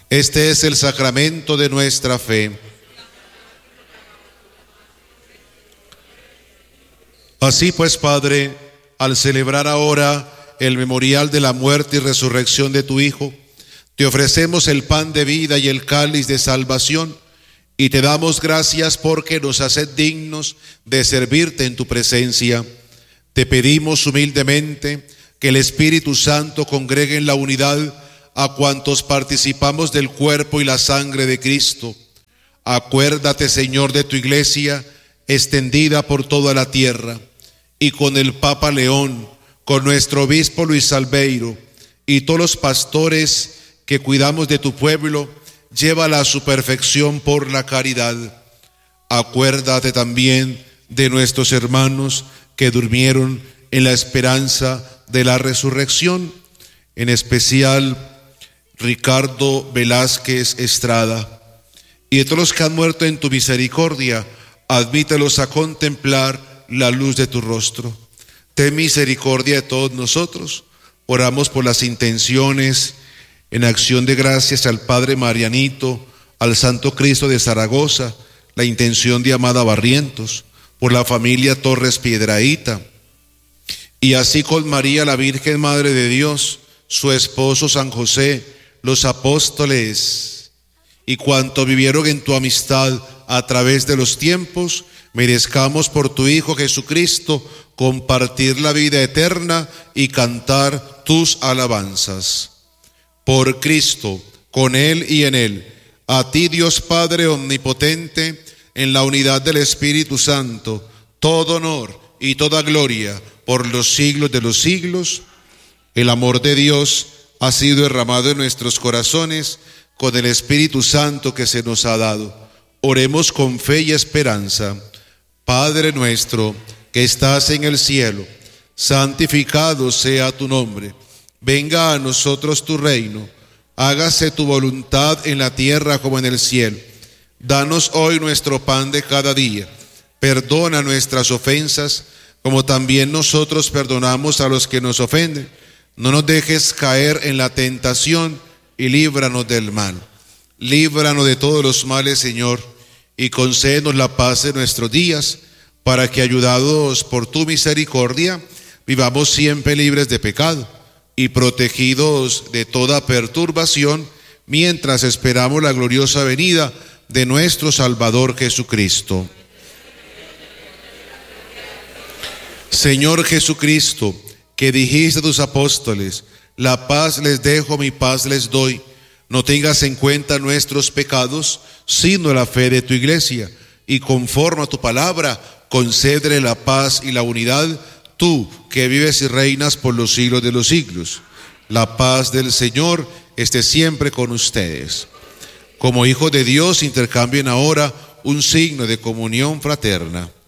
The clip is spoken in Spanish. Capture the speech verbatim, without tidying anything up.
Este es el sacramento de nuestra fe. Así pues, Padre, al celebrar ahora el memorial de la muerte y resurrección de tu Hijo, te ofrecemos el pan de vida y el cáliz de salvación, y te damos gracias porque nos haces dignos de servirte en tu presencia. Te pedimos humildemente que el Espíritu Santo congregue en la unidad a cuantos participamos del cuerpo y la sangre de Cristo. Acuérdate, Señor, de tu iglesia extendida por toda la tierra, y con el Papa León, con nuestro obispo Luis Salveiro y todos los pastores que cuidamos de tu pueblo, llévala a su perfección por la caridad. Acuérdate también de nuestros hermanos que durmieron en la esperanza de la resurrección, en especial Ricardo Velázquez Estrada, y de todos los que han muerto en tu misericordia, admítelos a contemplar la luz de tu rostro. Ten misericordia de todos nosotros. Oramos por las intenciones en acción de gracias al Padre Marianito, al Santo Cristo de Zaragoza, la intención de Amada Barrientos, por la familia Torres Piedrahíta, y así con María, la Virgen Madre de Dios, su esposo San José, los apóstoles y cuanto vivieron en tu amistad a través de los tiempos, merezcamos por tu Hijo Jesucristo compartir la vida eterna y cantar tus alabanzas. Por Cristo, con Él y en Él, a ti Dios Padre omnipotente, en la unidad del Espíritu Santo, todo honor y toda gloria por los siglos de los siglos. El amor de Dios ha sido derramado en nuestros corazones con el Espíritu Santo que se nos ha dado. Oremos con fe y esperanza. Padre nuestro que estás en el cielo, santificado sea tu nombre. Venga a nosotros tu reino. Hágase tu voluntad en la tierra como en el cielo. Danos hoy nuestro pan de cada día. Perdona nuestras ofensas, como también nosotros perdonamos a los que nos ofenden. No nos dejes caer en la tentación y líbranos del mal. Líbranos de todos los males, Señor, y concédenos la paz de nuestros días, para que, ayudados por tu misericordia, vivamos siempre libres de pecado y protegidos de toda perturbación, mientras esperamos la gloriosa venida de nuestro Salvador Jesucristo. Señor Jesucristo, que dijiste a tus apóstoles: la paz les dejo, mi paz les doy, no tengas en cuenta nuestros pecados, sino la fe de tu iglesia, y conforme a tu palabra, concédele la paz y la unidad, tú que vives y reinas por los siglos de los siglos. La paz del Señor esté siempre con ustedes. Como hijos de Dios, intercambien ahora un signo de comunión fraterna.